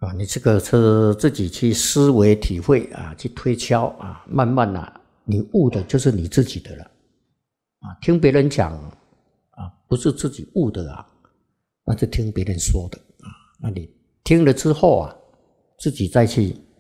啊，你这个是自己去思维体会啊，去推敲啊，慢慢啊，你悟的就是你自己的了啊。听别人讲啊，不是自己悟的啊，那是听别人说的啊。那你听了之后啊，自己再去